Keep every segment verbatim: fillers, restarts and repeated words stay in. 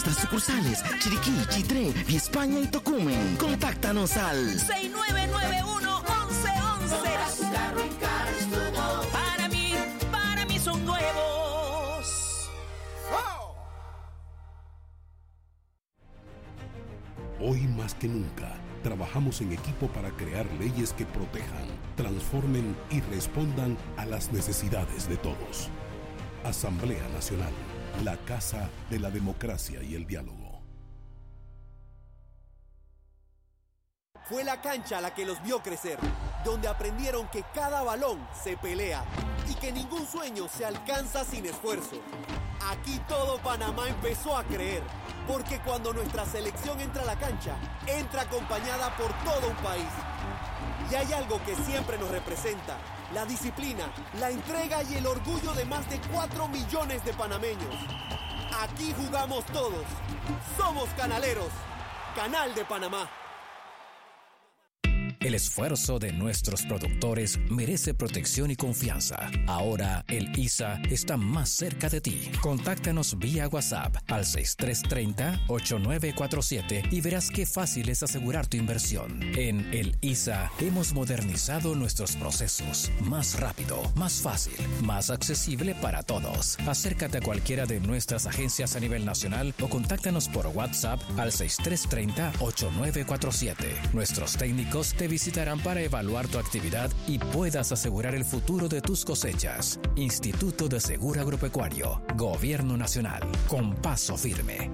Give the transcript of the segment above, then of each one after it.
nuestras sucursales Chiriquí, Chitré, Vía España y Tocumen. Contáctanos al seis nueve nueve uno, once once. Para tu carro en Cars, para mí, para mí son nuevos. ¡Oh! Hoy más que nunca, trabajamos en equipo para crear leyes que protejan, transformen y respondan a las necesidades de todos. Asamblea Nacional, la casa de la democracia y el diálogo. Fue la cancha la que los vio crecer, donde aprendieron que cada balón se pelea y que ningún sueño se alcanza sin esfuerzo. Aquí todo Panamá empezó a creer, porque cuando nuestra selección entra a la cancha, entra acompañada por todo un país. Y hay algo que siempre nos representa: la disciplina, la entrega y el orgullo de más de cuatro millones de panameños. Aquí jugamos todos. Somos canaleros. Canal de Panamá. El esfuerzo de nuestros productores merece protección y confianza. Ahora el I S A está más cerca de ti. Contáctanos vía WhatsApp al seis tres tres cero, ocho nueve cuatro siete y verás qué fácil es asegurar tu inversión. En el I S A hemos modernizado nuestros procesos. Más rápido, más fácil, más accesible para todos. Acércate a cualquiera de nuestras agencias a nivel nacional o contáctanos por WhatsApp al seis tres tres cero, ocho nueve cuatro siete. Nuestros técnicos te visitarán para evaluar tu actividad y puedas asegurar el futuro de tus cosechas. Instituto de Seguro Agropecuario, Gobierno Nacional, con paso firme.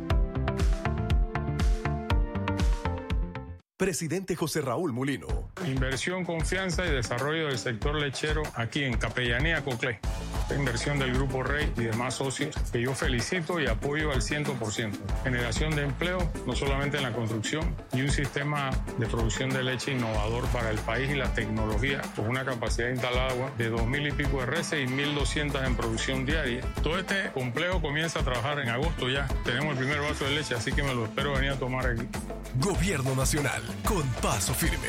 Presidente José Raúl Mulino. Inversión, confianza y desarrollo del sector lechero aquí en Capellanía Coclé. Esta inversión del Grupo Rey y demás socios que yo felicito y apoyo al cien por ciento. Generación de empleo, no solamente en la construcción, y un sistema de producción de leche innovador para el país y la tecnología, con una capacidad instalada de dos mil y pico de reses y mil doscientas en producción diaria. Todo este complejo comienza a trabajar en agosto ya. Tenemos el primer vaso de leche, así que me lo espero venir a tomar aquí. Gobierno Nacional, con paso firme.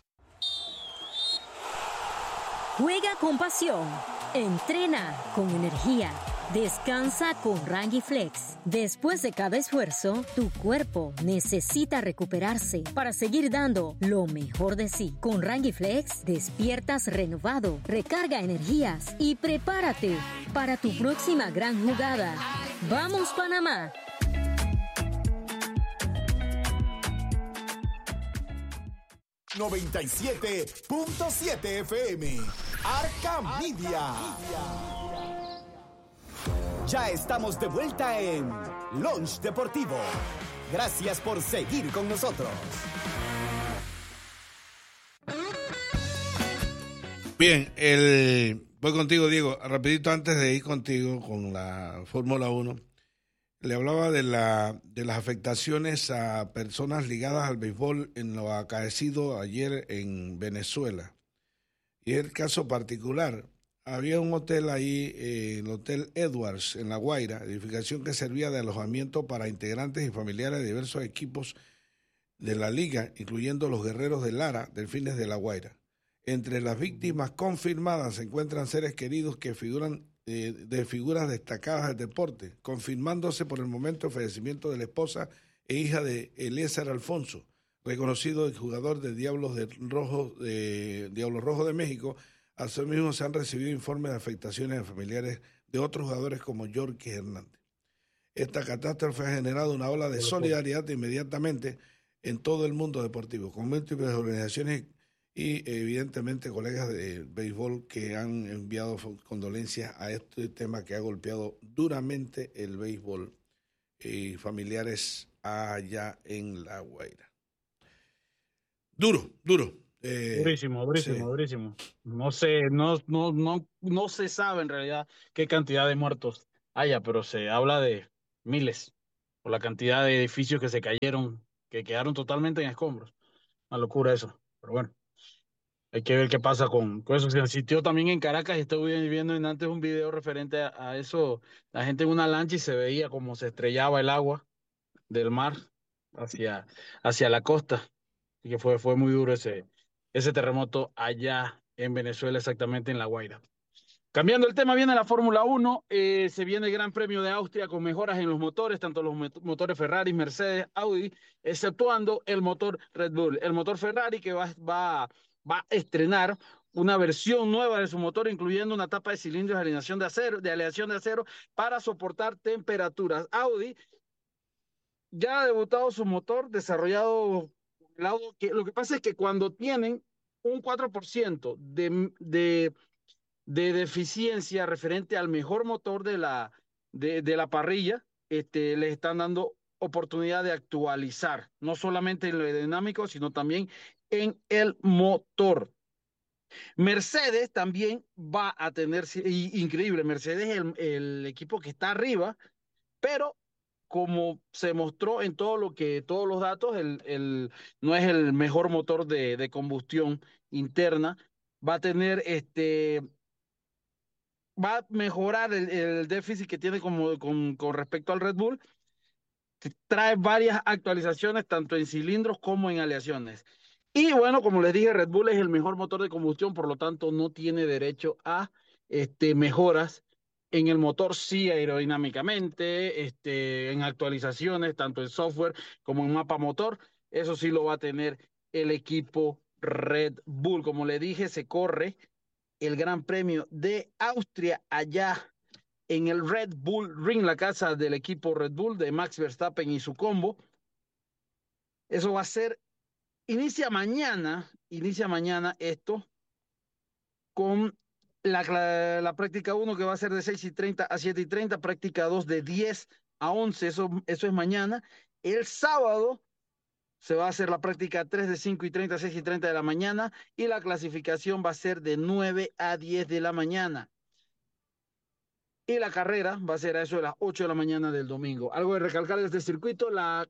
Juega con pasión, entrena con energía, descansa con Rangiflex. Después de cada esfuerzo, tu cuerpo necesita recuperarse para seguir dando lo mejor de sí. Con Rangiflex despiertas renovado, recarga energías y prepárate para tu próxima gran jugada. ¡Vamos, Panamá! noventa y siete punto siete F M. Arca Media. Ya estamos de vuelta en Lunch Deportivo. Gracias por seguir con nosotros. Bien, el... voy contigo, Diego. Rapidito antes de ir contigo con la Fórmula uno. Le hablaba de, la, de las afectaciones a personas ligadas al béisbol en lo acaecido ayer en Venezuela. Y el caso particular, había un hotel ahí, eh, el Hotel Edwards, en La Guaira, edificación que servía de alojamiento para integrantes y familiares de diversos equipos de la liga, incluyendo los Guerreros de Lara, Delfines de La Guaira. Entre las víctimas confirmadas se encuentran seres queridos que figuran Eh, de figuras destacadas del deporte, confirmándose por el momento el fallecimiento de la esposa e hija de Eliezer Alfonso, reconocido jugador de Diablos de Rojo, de Diablos Rojos de México. Asimismo se han recibido informes de afectaciones de familiares de otros jugadores como Yorkie Hernández. Esta catástrofe ha generado una ola de solidaridad inmediatamente en todo el mundo deportivo, con múltiples organizaciones y evidentemente colegas de béisbol que han enviado condolencias a este tema que ha golpeado duramente el béisbol y familiares allá en La Guaira. Duro, duro. Eh, durísimo, durísimo, sí. durísimo. No sé, no, no, no, no se sabe en realidad qué cantidad de muertos haya, pero se habla de miles por la cantidad de edificios que se cayeron, que quedaron totalmente en escombros. Una locura eso, pero bueno. Hay que ver qué pasa con, con eso. Se asistió también en Caracas y estuve viendo en antes un video referente a, a eso. La gente en una lancha y se veía como se estrellaba el agua del mar hacia, hacia la costa. Así que fue, fue muy duro ese, ese terremoto allá en Venezuela, exactamente en La Guaira. Cambiando el tema, viene la Fórmula uno, eh, se viene el Gran Premio de Austria con mejoras en los motores, tanto los motores Ferrari, Mercedes, Audi, exceptuando el motor Red Bull. El motor Ferrari que va, va, va a estrenar una versión nueva de su motor, incluyendo una tapa de cilindros de aleación de acero, de aleación de acero para soportar temperaturas. Audi ya ha debutado su motor desarrollado. Que, lo que pasa es que cuando tienen un cuatro por ciento de... de de deficiencia referente al mejor motor de la, de, de la parrilla, este, les están dando oportunidad de actualizar, no solamente en lo dinámico, sino también en el motor. Mercedes también va a tener, y, increíble, Mercedes es el, el equipo que está arriba, pero como se mostró en todo lo que, todos los datos, el, el, no es el mejor motor de, de combustión interna, va a tener este... va a mejorar el, el déficit que tiene como, con, con respecto al Red Bull. Trae varias actualizaciones, tanto en cilindros como en aleaciones. Y bueno, como les dije, Red Bull es el mejor motor de combustión, por lo tanto no tiene derecho a este, mejoras en el motor, sí aerodinámicamente, este, en actualizaciones, tanto en software como en mapa motor. Eso sí lo va a tener el equipo Red Bull. Como le dije, se corre el Gran Premio de Austria allá en el Red Bull Ring, la casa del equipo Red Bull de Max Verstappen y su combo. Eso va a ser, inicia mañana, inicia mañana esto con la, la, la práctica uno que va a ser de seis y treinta a siete y treinta, práctica dos de diez a once, eso, eso es mañana. El sábado se va a hacer la práctica tres de cinco y treinta a seis y treinta de la mañana y la clasificación va a ser de nueve a diez de la mañana. Y la carrera va a ser a eso de las ocho de la mañana del domingo. Algo de recalcar de este circuito, la,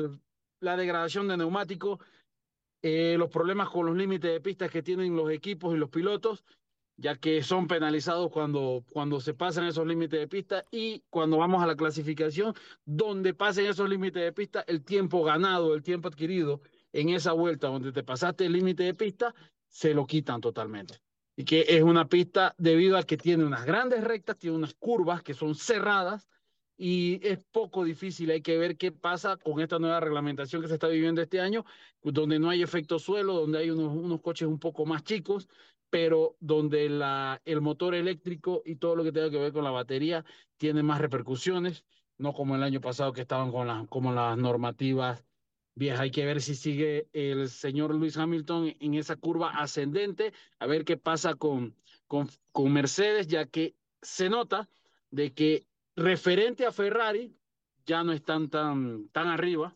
la degradación de neumáticos, eh, los problemas con los límites de pistas que tienen los equipos y los pilotos, ya que son penalizados cuando, cuando se pasan esos límites de pista, y cuando vamos a la clasificación, donde pasen esos límites de pista, el tiempo ganado, el tiempo adquirido en esa vuelta donde te pasaste el límite de pista, se lo quitan totalmente. Y que es una pista debido a que tiene unas grandes rectas, tiene unas curvas que son cerradas, y es poco difícil. Hay que ver qué pasa con esta nueva reglamentación que se está viviendo este año, donde no hay efecto suelo, donde hay unos, unos coches un poco más chicos, pero donde la, el motor eléctrico y todo lo que tenga que ver con la batería tiene más repercusiones, no como el año pasado que estaban con las, como las normativas viejas. Hay que ver si sigue el señor Lewis Hamilton en esa curva ascendente, a ver qué pasa con, con, con Mercedes, ya que se nota de que referente a Ferrari ya no están tan, tan arriba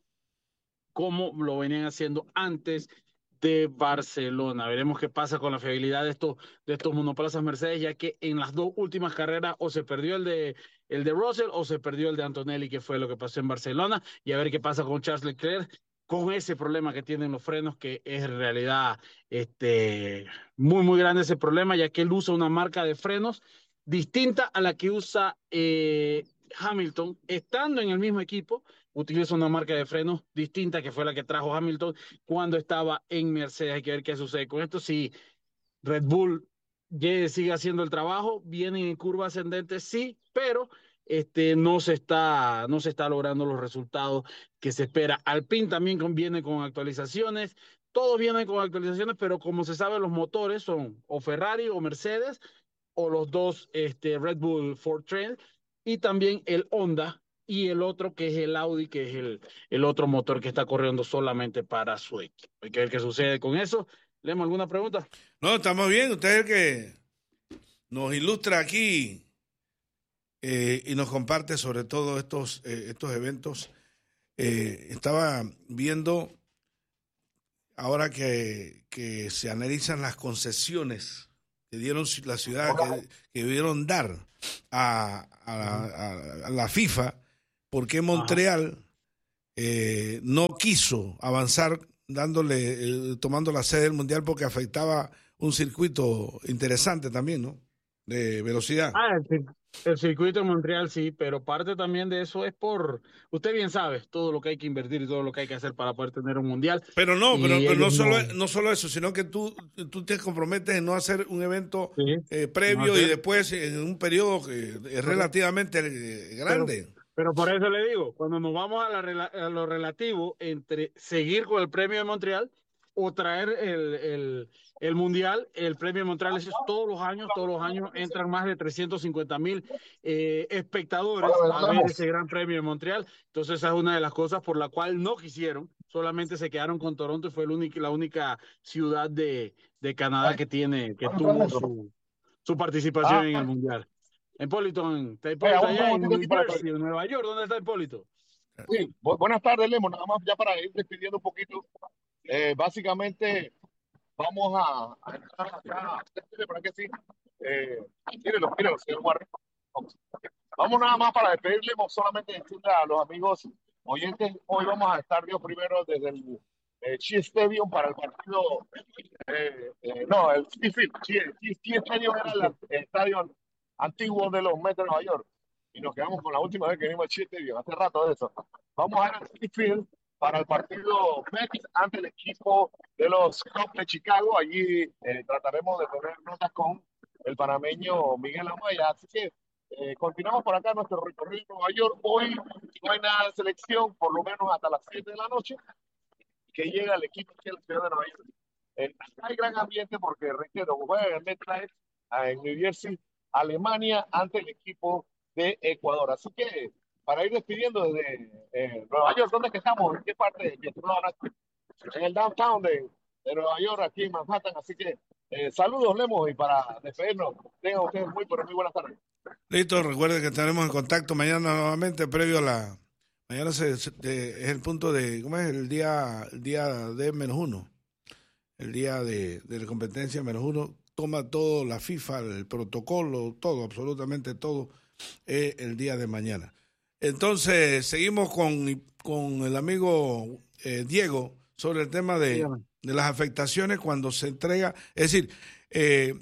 como lo venían haciendo antes de Barcelona. Veremos qué pasa con la fiabilidad de estos, de estos monoplazas Mercedes, ya que en las dos últimas carreras o se perdió el de, el de Russell o se perdió el de Antonelli, que fue lo que pasó en Barcelona, y a ver qué pasa con Charles Leclerc, con ese problema que tienen los frenos, que es en realidad este, muy, muy grande ese problema, ya que él usa una marca de frenos distinta a la que usa eh, Hamilton, estando en el mismo equipo. Utiliza una marca de frenos distinta, que fue la que trajo Hamilton cuando estaba en Mercedes. Hay que ver qué sucede con esto. Si Red Bull sigue haciendo el trabajo, viene en curva ascendente, sí, pero este, no, se está, no se está logrando los resultados que se espera. Alpine también viene con actualizaciones. Todos vienen con actualizaciones, pero como se sabe, los motores son o Ferrari o Mercedes, o los dos este, Red Bull Ford Trend, y también el Honda, y el otro que es el Audi, que es el, el otro motor que está corriendo solamente para su equipo. Hay que ver qué sucede con eso. ¿Leemos alguna pregunta? No, estamos bien. Usted es el que nos ilustra aquí eh, y nos comparte sobre todo estos, eh, estos eventos. Eh, estaba viendo ahora que, que se analizan las concesiones que dieron la ciudad, que, que debieron dar a, a, a, a la FIFA, porque Montreal eh, no quiso avanzar dándole, eh, tomando la sede del Mundial, porque afectaba un circuito interesante también, ¿no? De velocidad. Ah, el, El circuito de Montreal sí, pero parte también de eso es por, usted bien sabe, todo lo que hay que invertir y todo lo que hay que hacer para poder tener un mundial. Pero no, pero, Y pero no, ellos solo, no. no solo eso, sino que tú, tú te comprometes en no hacer un evento Sí, eh, no previo y hacer. después en un periodo que es relativamente eh, Pero, grande. pero por eso le digo, cuando nos vamos a, la, rela- a lo relativo entre seguir con el premio de Montreal o traer el, el, el mundial, el premio de Montreal es todos los años, todos los años entran más de trescientos cincuenta mil eh, espectadores a ver ese gran premio de Montreal. Entonces esa es una de las cosas por la cual no quisieron, solamente se quedaron con Toronto y fue la única, la única ciudad de, de Canadá que tiene, que tuvo su, su participación en el mundial. Hipólito, en- está Oiga, Hipólito un allá en momentito New aquí para Jersey, en Nueva York. ¿Dónde está Hipólito? Sí, bu- buenas tardes, Lemo. Nada más ya para ir despidiendo un poquito. Eh, básicamente, vamos a, a entrar acá. ¿Para que sí? Eh, mírenlo, mírenlo, señor Warren. Vamos. Vamos nada más para despedirle, solamente decirle a los amigos oyentes, hoy vamos a estar Dios primero desde el eh, Chi Stadium para el partido, eh, eh, no, el Chi Field, Chi, Chi- Chi Stadium era el, el estadio antiguo de los Mets de Nueva York, y nos quedamos con la última vez que vimos el Chi Stadium, hace rato de eso. Vamos a ir al Chi Field para el partido Mets ante el equipo de los Cubs de Chicago. Allí eh, trataremos de tener notas con el panameño Miguel Amaya, así que eh, continuamos por acá nuestro recorrido en Nueva York. Hoy no hay nada de selección, por lo menos hasta las siete de la noche, que llega el equipo aquí a la ciudad de Nueva York. Eh, hay gran ambiente porque, reitero, juega en MetLife, en New Jersey, Alemania, ante el equipo de Ecuador. Así que, para ir despidiendo desde eh, Nueva York, ¿dónde es que estamos? ¿En qué parte de en el downtown de, de Nueva York, aquí en Manhattan? Así que, eh, saludos, Lemos, y para despedirnos, tengan ustedes muy, pero muy buenas tardes. Listo, recuerden que estaremos en contacto mañana nuevamente, previo a la... Mañana se, se- de- es el punto de... ¿Cómo es? El día, el día de menos uno. El día de, de la competencia menos uno. Toma todo la FIFA, el protocolo, todo, absolutamente todo, eh, el día de mañana. Entonces, seguimos con, con el amigo eh, Diego sobre el tema de, Dígame. de las afectaciones cuando se entrega. Es decir, eh,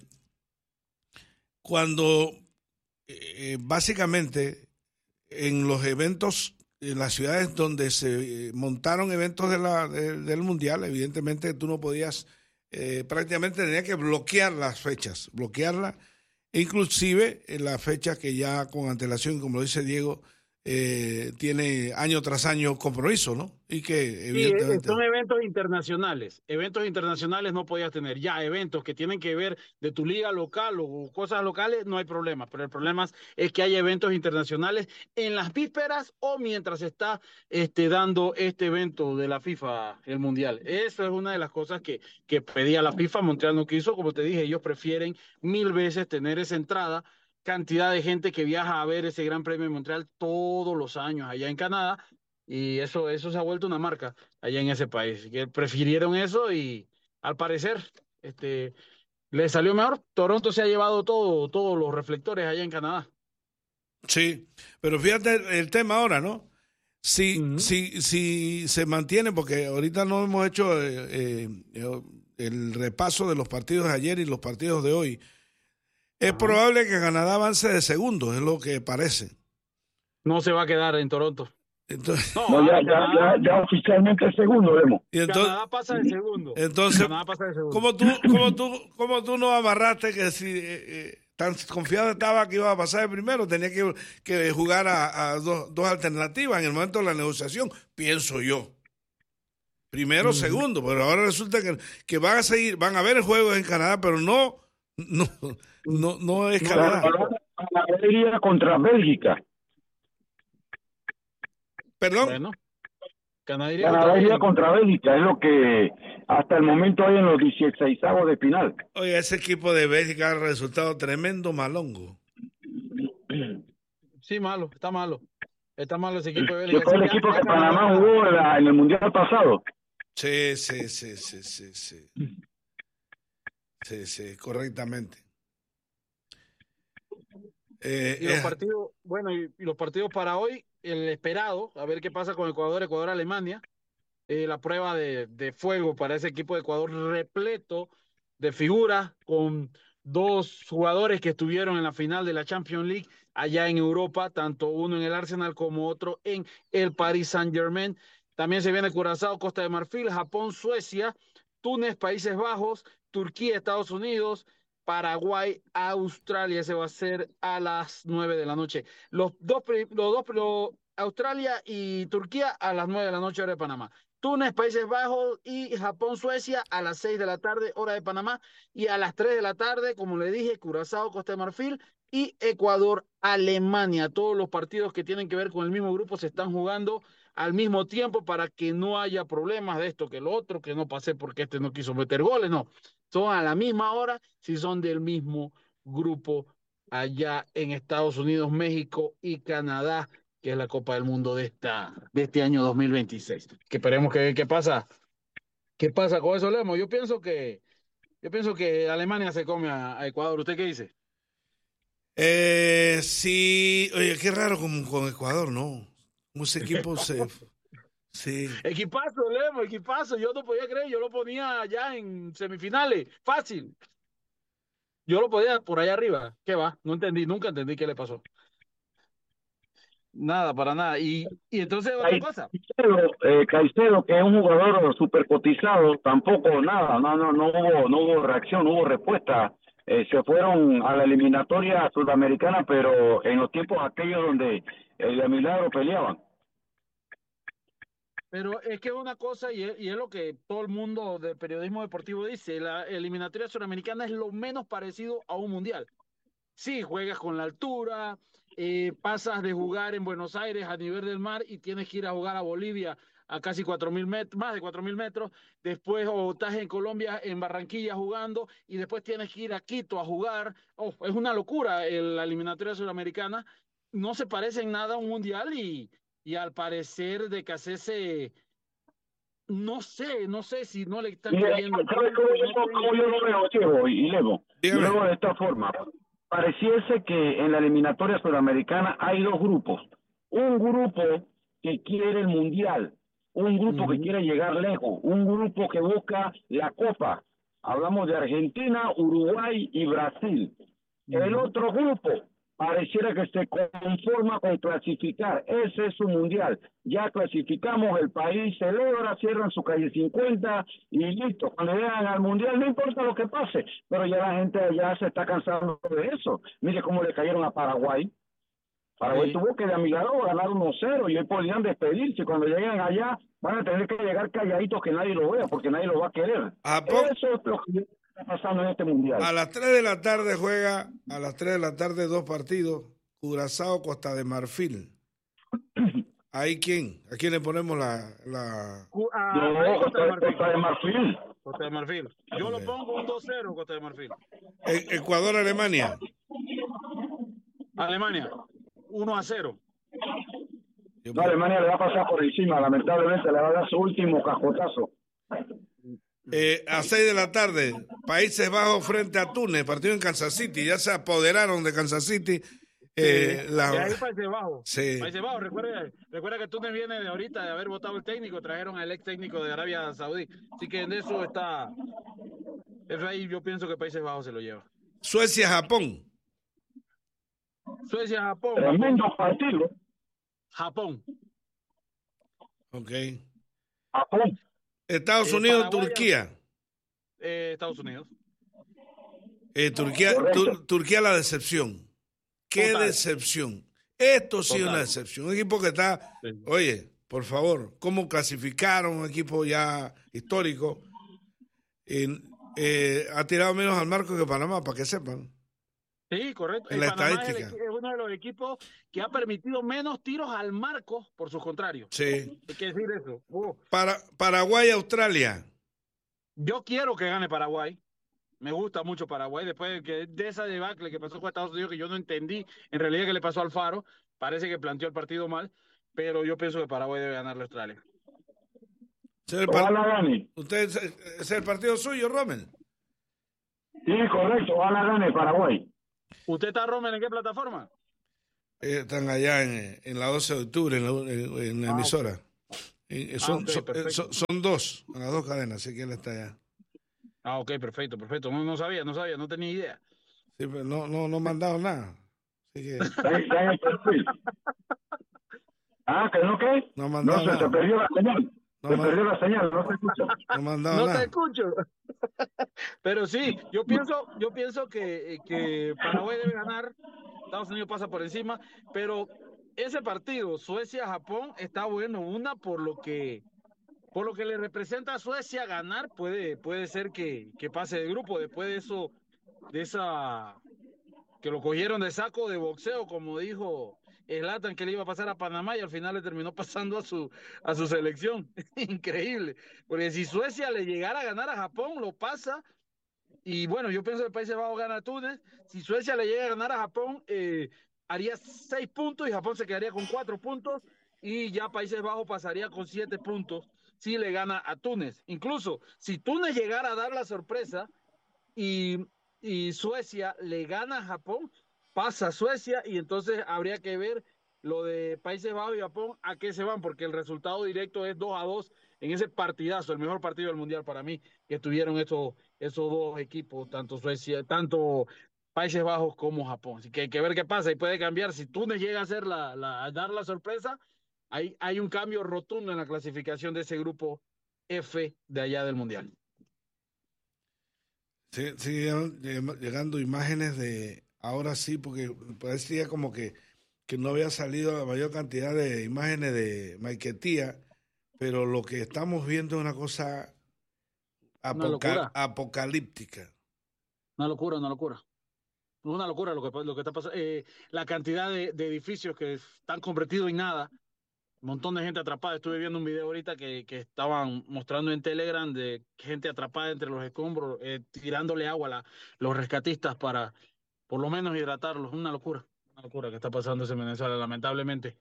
cuando eh, básicamente en los eventos, en las ciudades donde se eh, montaron eventos de la, de- del Mundial, evidentemente tú no podías, eh, prácticamente tenías que bloquear las fechas, bloquearlas, inclusive en las fechas que ya con antelación, como lo dice Diego, eh, tiene año tras año compromiso, ¿no? Y que Sí, eh, evidentemente... son eventos internacionales. Eventos internacionales no podías tener. Ya, eventos que tienen que ver de tu liga local o cosas locales, no hay problema. Pero el problema es, es que hay eventos internacionales en las vísperas o mientras está este, dando este evento de la FIFA, el Mundial. Eso es una de las cosas que, que pedía la FIFA. Montreal no quiso. Como te dije, ellos prefieren mil veces tener esa entrada, cantidad de gente que viaja a ver ese Gran Premio de Montreal todos los años allá en Canadá, y eso, eso se ha vuelto una marca allá en ese país. Que prefirieron eso y al parecer este, le salió mejor. Toronto se ha llevado todo, todos los reflectores allá en Canadá. Sí, pero fíjate el, el tema ahora, ¿no? Si, Ujú. si, si se mantiene, porque ahorita no hemos hecho eh, eh, el repaso de los partidos de ayer y los partidos de hoy, es probable que Canadá avance de segundo, es lo que parece. No se va a quedar en Toronto. Entonces, No, No, ya, ya, Canadá, ya, ya oficialmente el segundo, Lemo. y entonces, Canadá pasa de segundo. entonces Canadá pasa de segundo. ¿cómo tú, cómo tú, cómo tú no amarraste que si eh, eh, tan confiado estaba que iba a pasar de primero, tenía que, que jugar a, a dos, dos alternativas en el momento de la negociación, pienso yo. Primero, Ujú. segundo, pero ahora resulta que, que van a seguir, van a haber juegos en Canadá, pero no, no, no, no es No, Canadá. Canadá iría contra Bélgica. Perdón. Bueno, Canadá iría Canadá contra iría Bélgica. contra Bélgica, es lo que hasta el momento hay en los dieciseisavos de final. Oye, ese equipo de Bélgica ha resultado tremendo malongo. Sí, malo, está malo. Está malo ese equipo de Que Bélgica. fue el Sí, ya- equipo ya que Canadá- Panamá jugó en, la- en el Mundial pasado. Sí, sí, sí, sí, sí, sí. Sí, sí, correctamente. Eh, Y los eh, partidos, bueno, y, y los partidos para hoy, el esperado, a ver qué pasa con Ecuador, Ecuador-Alemania, eh, la prueba de, de fuego para ese equipo de Ecuador repleto de figuras, con dos jugadores que estuvieron en la final de la Champions League allá en Europa, tanto uno en el Arsenal como otro en el Paris Saint-Germain. También se viene Curazao, Costa de Marfil, Japón, Suecia, Túnez, Países Bajos, Turquía, Estados Unidos, Paraguay, Australia. Ese va a ser a las nueve de la noche. Los dos, los dos los, Australia y Turquía a las nueve de la noche, hora de Panamá. Túnez, Países Bajos y Japón, Suecia a las seis de la tarde, hora de Panamá. Y a las tres de la tarde, como le dije, Curazao, Costa de Marfil y Ecuador, Alemania. Todos los partidos que tienen que ver con el mismo grupo se están jugando al mismo tiempo para que no haya problemas de esto que lo otro, que no pase porque este no quiso meter goles, no. Son a la misma hora si son del mismo grupo allá en Estados Unidos, México y Canadá, que es la Copa del Mundo de, esta, de este año dos mil veintiséis. Que esperemos que qué pasa. ¿Qué pasa con eso, Lemo? Yo pienso que yo pienso que Alemania se come a, a Ecuador. ¿Usted qué dice? Eh, sí, oye, qué raro con, con Ecuador, ¿no? Ese equipo se... Sí. Equipazo, Lemo, equipazo. Yo no podía creer, yo lo ponía allá en semifinales, fácil. Yo lo podía por allá arriba. ¿Qué va? No entendí, nunca entendí qué le pasó. Nada, para nada. Y, y entonces, otra cosa. Caicedo, eh, Caicedo, que es un jugador súper cotizado, tampoco nada, no, no, no hubo, no hubo reacción, no hubo respuesta. Eh, se fueron a la eliminatoria sudamericana, pero en los tiempos aquellos donde el de Milagro peleaban. Pero es que es una cosa, y es, y es lo que todo el mundo del periodismo deportivo dice, la eliminatoria sudamericana es lo menos parecido a un mundial. Sí, juegas con la altura, eh, pasas de jugar en Buenos Aires a nivel del mar y tienes que ir a jugar a Bolivia a casi cuatro mil metros, más de cuatro mil metros, después o estás en Colombia, en Barranquilla jugando, y después tienes que ir a Quito a jugar. Oh, es una locura el, la eliminatoria sudamericana, no se parece en nada a un mundial, y, y al parecer de que hacerse, no sé, no sé si no le están creyendo. ¿Sabes cómo, cómo, cómo yo lo veo, Chivo y Lemo? Yo lo veo de esta forma. Pareciese que en la eliminatoria sudamericana hay dos grupos. Un grupo que quiere el mundial, un grupo uh-huh. que quiere llegar lejos, un grupo que busca la Copa. Hablamos de Argentina, Uruguay y Brasil. Uh-huh. El otro grupo pareciera que se conforma con clasificar. Ese es su mundial. Ya clasificamos, el país celebra, cierran su calle cincuenta y listo. Cuando llegan al mundial no importa lo que pase, pero ya la gente allá se está cansando de eso. Mire cómo le cayeron a Paraguay. Paraguay sí. tuvo que de Milagro ganar uno cero y hoy podrían despedirse. Cuando lleguen allá van a tener que llegar calladitos que nadie lo vea porque nadie lo va a querer. ¿A poco? Eso es lo que está pasando en este mundial. A las tres de la tarde juega, a las tres de la tarde dos partidos, Curazao, Costa de Marfil. ¿Ahí quién? ¿A quién le ponemos la...? la... Uh, no, no, Costa, de Costa de Marfil. Costa de Marfil. Yo okay. lo pongo un dos cero, Costa de Marfil. E- Ecuador, Alemania. Alemania, uno a cero. No, Alemania le va a pasar por encima, lamentablemente le va a dar su último cajotazo. Eh, a seis de la tarde, Países Bajos frente a Túnez, partido en Kansas City, ya se apoderaron de Kansas City. Eh, sí, la... y ahí Países Bajos. Sí. Países Bajos, recuerda, recuerda que Túnez viene de ahorita de haber votado el técnico, trajeron al ex técnico de Arabia Saudí. Así que en eso está, eso ahí yo pienso que Países Bajos se lo lleva. Suecia, Japón. Suecia, Japón. Tremendo partido. Japón. Ok. Japón. Estados Eh, Unidos, Paraguay, Turquía. Eh, Estados Unidos. Eh, Turquía, tu, Turquía la decepción. Qué Total. decepción. Esto sí es una decepción. Un equipo que está, sí. Oye, por favor, ¿cómo clasificaron? Un equipo ya histórico. Eh, eh, ha tirado menos al marco que Panamá, para que sepan. Sí, correcto. En la Panamá estadística. Es, el, es uno de los equipos que ha permitido menos tiros al marco por sus contrarios. Sí. Hay que decir eso. Uh. Para, Paraguay, Australia. Yo quiero que gane Paraguay. Me gusta mucho Paraguay. Después de, que, de esa debacle que pasó con Estados Unidos, que yo no entendí en realidad qué le pasó a Alfaro. Parece que planteó el partido mal. Pero yo pienso que Paraguay debe ganarle a Australia. ¿Es par... ¿Usted es, es el partido suyo, Rommel? Sí, correcto. Ojalá gane Paraguay. ¿Usted está, Rommel, en qué plataforma? Eh, están allá en, en la doce de octubre, en la, en, en la ah, emisora. Okay. Eh, son, ah, okay, son, son, son dos, en las dos cadenas, así que él está allá. Ah, ok, perfecto, perfecto. No, no sabía, no sabía, no tenía idea. Sí, pero no, no, no me han dado nada. Así que... Ah, ¿que no qué? No, me no se nada. te perdió la señal. No se man... perdió la señal, no te escucho. No me han dado no nada. te escucho. Pero sí, yo pienso, yo pienso que, que Paraguay debe ganar. Estados Unidos pasa por encima, pero ese partido, Suecia-Japón, está bueno. Una, por lo que por lo que le representa a Suecia ganar, puede, puede ser que, que pase de grupo. Después de eso, de esa que lo cogieron de saco de boxeo, como dijo Zlatan, que le iba a pasar a Panamá, y al final le terminó pasando a su, a su selección. Increíble. Porque si Suecia le llegara a ganar a Japón, lo pasa. Y bueno, yo pienso que el Países Bajos gana a Túnez. Si Suecia le llega a ganar a Japón, eh, haría seis puntos y Japón se quedaría con cuatro puntos. Y ya Países Bajos pasaría con siete puntos si le gana a Túnez. Incluso si Túnez llegara a dar la sorpresa y, y Suecia le gana a Japón, pasa a Suecia, y entonces habría que ver lo de Países Bajos y Japón a qué se van, porque el resultado directo es dos a dos en ese partidazo, el mejor partido del Mundial para mí, que tuvieron esos, esos dos equipos, tanto Suecia, tanto Países Bajos como Japón. Así que hay que ver qué pasa, y puede cambiar. Si Túnez llega a, hacer la, la, a dar la sorpresa, hay, hay un cambio rotundo en la clasificación de ese grupo F de allá del Mundial. Sí, sí, llegando imágenes de, ahora sí, porque parecía como que, que no había salido la mayor cantidad de imágenes de Maiquetía, pero lo que estamos viendo es una cosa apoca una apocalíptica. Una locura, una locura. Una locura lo que, lo que está pasando. Eh, la cantidad de, de edificios que están convertidos en nada. Un montón de gente atrapada. Estuve viendo un video ahorita que, que estaban mostrando en Telegram de gente atrapada entre los escombros, eh, tirándole agua a la, los rescatistas para por lo menos hidratarlos. Una locura, una locura que está pasando en Venezuela, lamentablemente.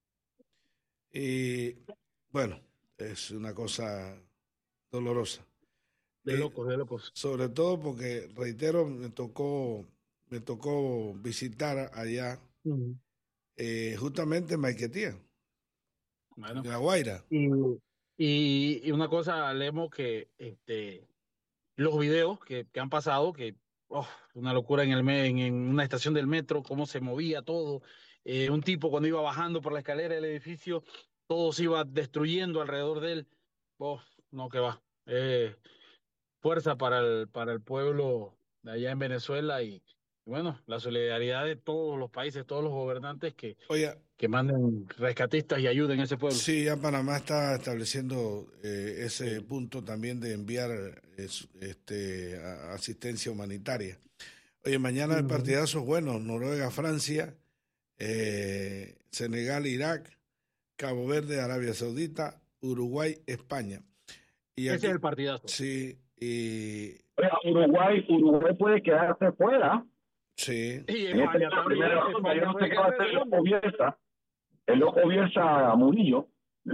Y bueno, es una cosa dolorosa. De eh, locos, de locos. Sobre todo porque, reitero, me tocó, me tocó visitar allá uh-huh. eh, justamente Maiquetía. Bueno, La Guaira. Y, y, y una cosa, Lemo, que este, los videos que, que han pasado, que oh, una locura en, el, en, en una estación del metro, cómo se movía todo. Eh, un tipo cuando iba bajando por la escalera del edificio, todo se iba destruyendo alrededor de él. Oh, no, que va. Eh, fuerza para el, para el pueblo de allá en Venezuela, y bueno, la solidaridad de todos los países, todos los gobernantes que, Oye, que manden rescatistas y ayuden a ese pueblo. Sí, ya Panamá está estableciendo eh, ese punto también de enviar eh, este, a, asistencia humanitaria. Oye, mañana uh-huh. el partidazo es bueno: Noruega, Francia, eh, Senegal, Irak, Cabo Verde, Arabia Saudita, Uruguay, España. Y ese aquí, es el partidazo. Sí, y... Oye, Uruguay, Uruguay puede quedarse fuera. Sí. Y en este caso, primera ronda, yo no sé qué va a hacer el loco Bielsa. El loco Bielsa Murillo.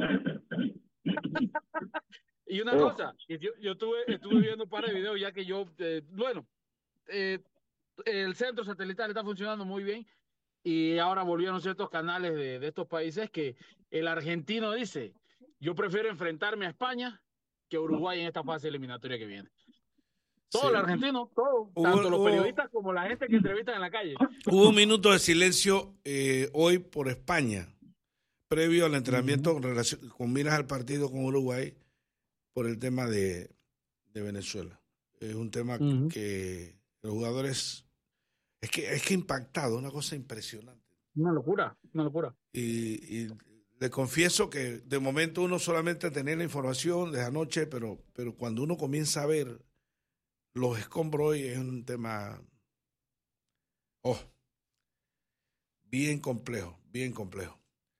Y una oh. cosa, yo, yo tuve, estuve viendo un par de videos, ya que yo, eh, bueno, eh, el centro satelital está funcionando muy bien, y ahora volvieron ciertos canales de, de estos países que el argentino dice: yo prefiero enfrentarme a España que a Uruguay en esta fase eliminatoria que viene. Todo sí. El argentino, todo, hubo, tanto los periodistas hubo, como la gente que entrevistan en la calle. Hubo un minuto de silencio eh, hoy por España, previo al entrenamiento uh-huh. con, relación, con miras al partido con Uruguay, por el tema de, de Venezuela. Es un tema uh-huh. que, que los jugadores, es que es que impactado, una cosa impresionante. Una locura, una locura. Y, y le confieso que de momento uno solamente tenía la información de anoche, pero, pero cuando uno comienza a ver los escombros hoy es un tema oh, bien complejo, bien complejo.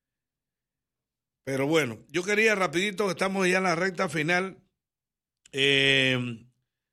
Pero bueno, yo quería rapidito, que estamos ya en la recta final, eh,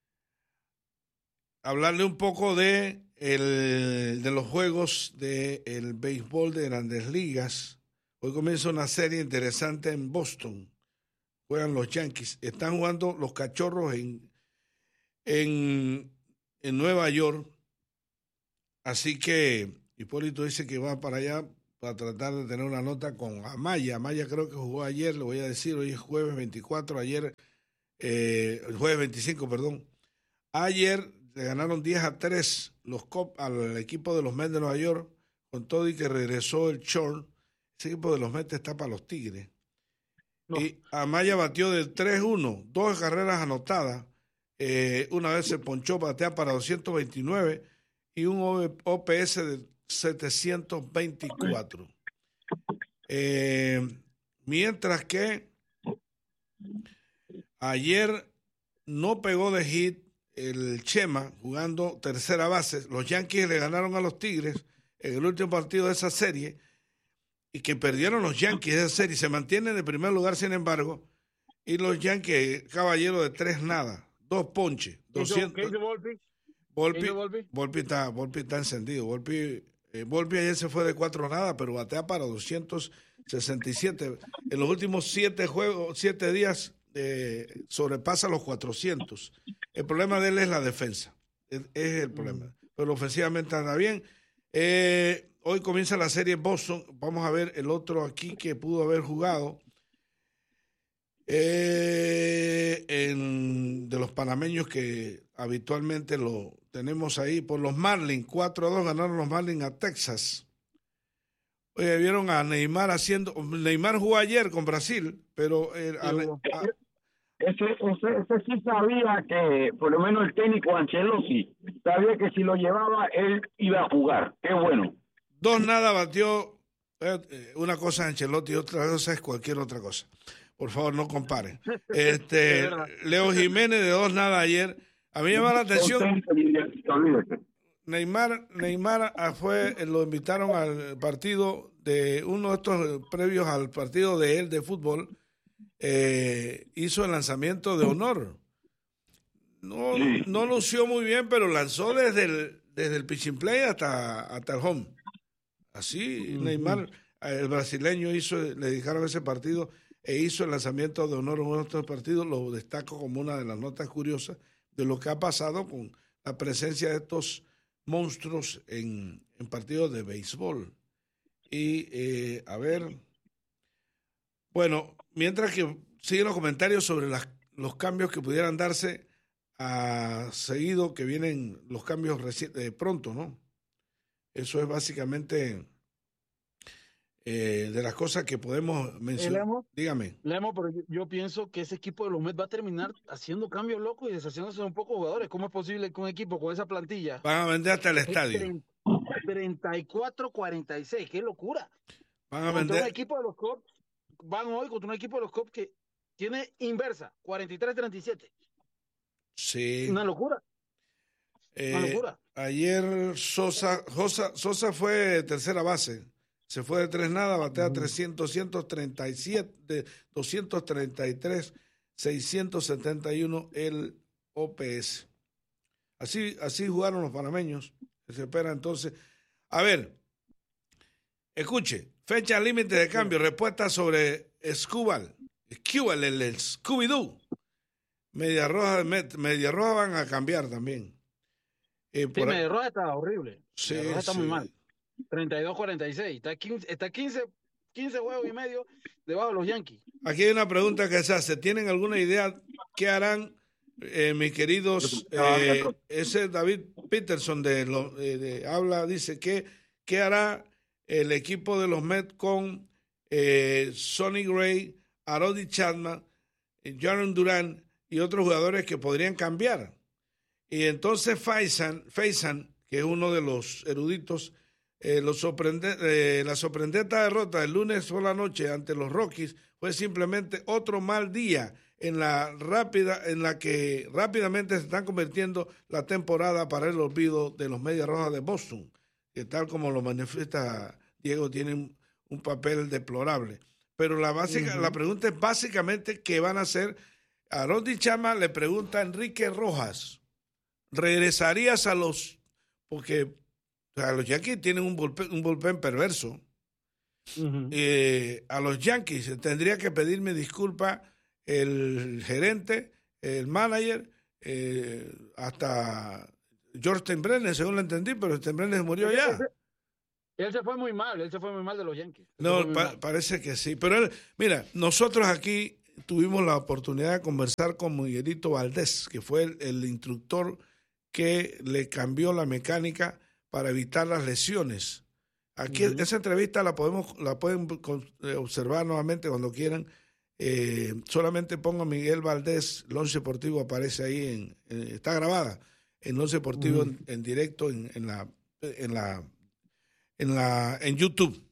hablarle un poco de, el, de los juegos del béisbol de Grandes Ligas. Hoy comienza una serie interesante en Boston. Juegan los Yankees. Están jugando los Cachorros en, en, en Nueva York. Así que Hipólito dice que va para allá para tratar de tener una nota con Amaya. Amaya creo que jugó ayer, le voy a decir, hoy es jueves veinticuatro, ayer, eh, jueves veinticinco, perdón. Ayer le ganaron diez a tres los Cubs al equipo de los Mets de Nueva York, con todo y que regresó el short. Ese equipo de los Mets está para los Tigres. No. Y Amaya batió de tres uno, dos carreras anotadas. Eh, una vez se ponchó, batea para doscientos veintinueve y un O P S de setecientos veinticuatro. Eh, mientras que ayer no pegó de hit el Chema jugando tercera base. Los Yankees le ganaron a los Tigres en el último partido de esa serie y que perdieron los Yankees de esa serie. Se mantienen en primer lugar, sin embargo, y los Yankees, caballero de tres nada, dos ponches. doscientos. ¿Qué hizo Volpi? Volpi, Volpi? Volpi, está, Volpi está encendido. Volpi, eh, Volpi ayer se fue de cuatro nada, pero batea para doscientos sesenta y siete. En los últimos siete juegos, siete días, eh, sobrepasa los cuatrocientos. El problema de él es la defensa. Es, es el problema. Mm. Pero ofensivamente anda bien. Eh, hoy comienza la serie en Boston. Vamos a ver el otro aquí que pudo haber jugado. Eh, en, de los panameños que habitualmente lo tenemos ahí, por los Marlins, cuatro a dos ganaron los Marlins a Texas. Oye, vieron a Neymar haciendo, Neymar jugó ayer con Brasil, pero eh, a, a, ese, ese, ese sí sabía que, por lo menos el técnico Ancelotti, sabía que si lo llevaba él iba a jugar. Qué bueno. Dos nada batió, eh, una cosa es Ancelotti y otra cosa es cualquier otra cosa. Por favor, no comparen. Este, Leo Jiménez de dos nada ayer. A mí me llama la atención. Neymar, Neymar fue, lo invitaron al partido de uno de estos previos al partido de él de fútbol. Eh, hizo el lanzamiento de honor. No, sí. no lució muy bien, pero lanzó desde el, desde el pitching play hasta, hasta el home. Así, uh-huh. Neymar, el brasileño hizo, le dedicaron ese partido e hizo el lanzamiento de honor en uno de estos partidos. Lo destaco como una de las notas curiosas de lo que ha pasado con la presencia de estos monstruos en, en partidos de béisbol. Y, eh, a ver, bueno, mientras que siguen los comentarios sobre las, los cambios que pudieran darse a seguido, que vienen los cambios reci- eh, pronto, ¿no? Eso es básicamente... Eh, de las cosas que podemos mencionar. Lemo, Dígame. Lemo, pero yo, yo pienso que ese equipo de los Mets va a terminar haciendo cambios locos y deshaciéndose un poco de jugadores. ¿Cómo es posible que un equipo con esa plantilla van a vender hasta el estadio? treinta y cuatro cuarenta y seis, qué locura. Van a contra vender. Un equipo de los Cubs, van hoy contra un equipo de los Cubs que tiene inversa, cuarenta y tres treinta y siete. Sí. Una locura. Eh, Una locura. Ayer Sosa, Sosa, Sosa fue tercera base. Se fue de tres nada, batea uh-huh. trescientos, doscientos treinta y siete, doscientos treinta y tres, seiscientos setenta y uno el O P S. Así, así jugaron los panameños. Se espera entonces. A ver, escuche, fecha límite de cambio, respuesta sobre Escúbal, Escúbal, el, el Scooby-Doo. Media Roja, Media Roja van a cambiar también. Eh, sí, Media Roja está horrible. Sí, Media Roja está sí. muy mal. treinta y dos cuarenta y seis, está quince, está quince, quince juegos y medio debajo de los Yankees. Aquí hay una pregunta que se hace. ¿Tienen alguna idea qué harán eh, mis queridos? Eh, ese David Peterson de, lo, eh, de habla, dice que qué hará el equipo de los Mets con eh, Sonny Gray, Aroldis Chapman, eh, Jarren Duran y otros jugadores que podrían cambiar. Y entonces Faison, Faison, que es uno de los eruditos, Eh, lo sorprende, eh, la sorprendente derrota del lunes por la noche ante los Rockies fue simplemente otro mal día en la rápida en la que rápidamente se están convirtiendo la temporada para el olvido de los Medias Rojas de Boston, que tal como lo manifiesta Diego tienen un papel deplorable. Pero la básica, uh-huh. la pregunta es básicamente qué van a hacer. A Aroldis Chapman le pregunta a Enrique Rojas, ¿regresarías a los porque o sea, los Yankees tienen un bullpen, un bullpen perverso. Uh-huh. Eh, a los Yankees tendría que pedirme disculpas el gerente, el manager, eh, hasta George Steinbrenner, según lo entendí, pero Steinbrenner murió ya. Él se fue muy mal, él se fue muy mal de los Yankees. No, pa- parece que sí. Pero él, mira, nosotros aquí tuvimos la oportunidad de conversar con Miguelito Valdés, que fue el, el instructor que le cambió la mecánica para evitar las lesiones. Aquí uh-huh. esa entrevista la podemos la pueden observar nuevamente cuando quieran. Eh, solamente pongo a Miguel Valdés, Launch Deportivo aparece ahí, en, en, está grabada en Launch Deportivo uh-huh. en, en directo en, en la en la en la en YouTube.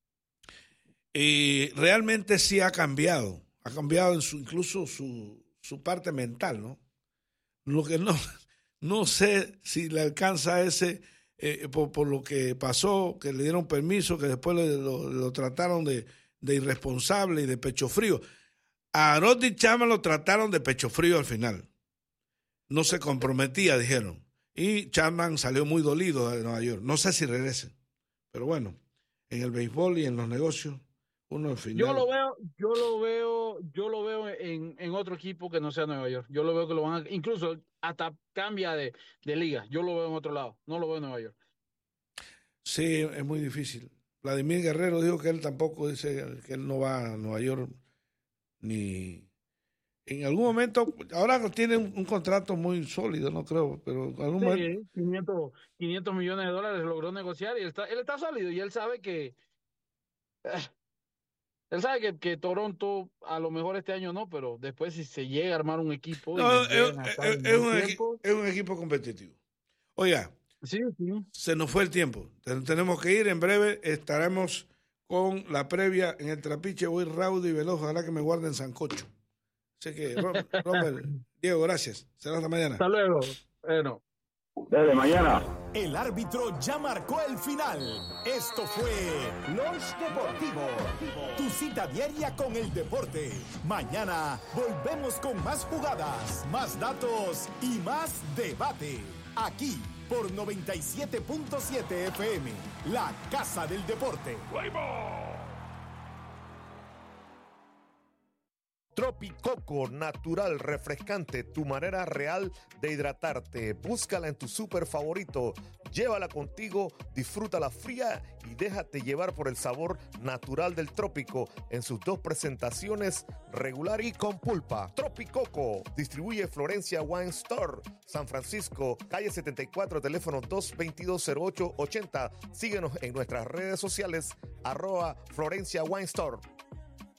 Y realmente sí ha cambiado, ha cambiado en su, incluso su, su parte mental, ¿no? Lo que no no sé si le alcanza a ese eh, por, por lo que pasó, que le dieron permiso, que después le, lo, lo trataron de, de irresponsable y de pecho frío. A Aroldis Chapman lo trataron de pecho frío al final. No se comprometía, dijeron. Y Chapman salió muy dolido de Nueva York. No sé si regrese. Pero bueno, en el béisbol y en los negocios, uno al final. Yo lo veo, yo lo veo, yo lo veo en, en otro equipo que no sea Nueva York. Yo lo veo que lo van a, incluso hasta cambia de, de liga. Yo lo veo en otro lado. No lo veo en Nueva York. Sí, es muy difícil. Vladimir Guerrero dijo que él tampoco dice que él no va a Nueva York. Ni en algún momento, ahora tiene un, un contrato muy sólido, no creo, pero en algún sí, momento quinientos, quinientos millones de dólares logró negociar y él está, él está sólido y él sabe que eh, él sabe que, que Toronto a lo mejor este año no, pero después si se llega a armar un equipo no, y es, es, es, un equi, es un equipo competitivo. Oiga, sí, sí. se nos fue el tiempo, tenemos que ir, en breve estaremos con la previa en el trapiche. Voy raudo y veloz, ojalá que me guarden sancocho. Así que, Robert, Robert Diego, gracias. Será hasta mañana. Hasta luego. Bueno. Desde mañana. El árbitro ya marcó el final. Esto fue Launch Deportivo, tu cita diaria con el deporte. Mañana volvemos con más jugadas, más datos y más debate. Aquí por noventa y siete punto siete F M, la Casa del Deporte. Tropicoco, natural, refrescante, tu manera real de hidratarte. Búscala en tu súper favorito, llévala contigo, disfrútala fría y déjate llevar por el sabor natural del trópico en sus dos presentaciones, regular y con pulpa. Tropicoco, distribuye Florencia Wine Store, San Francisco, calle setenta y cuatro, teléfono dos veintidós cero ocho ochenta. Síguenos en nuestras redes sociales, arroba Florencia Wine Store.